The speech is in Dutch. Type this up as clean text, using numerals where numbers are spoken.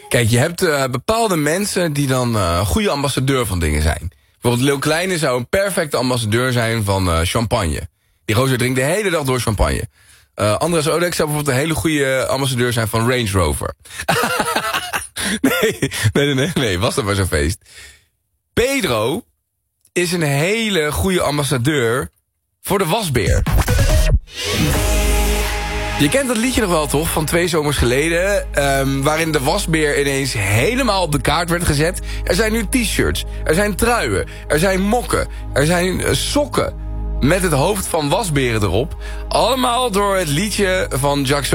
Kijk, je hebt bepaalde mensen die dan goede ambassadeur van dingen zijn. Bijvoorbeeld Leeuw Kleine zou een perfecte ambassadeur zijn van champagne. Die gozer drinkt de hele dag door champagne. Andras Odex zou bijvoorbeeld een hele goede ambassadeur zijn van Range Rover. Nee, was dat maar zo'n feest. Pedro is een hele goede ambassadeur voor de wasbeer. Je kent dat liedje nog wel, toch? Van 2 zomers geleden. Waarin de wasbeer ineens helemaal op de kaart werd gezet. Er zijn nu t-shirts. Er zijn truien. Er zijn mokken. Er zijn sokken. Met het hoofd van wasberen erop. Allemaal door het liedje van Jacques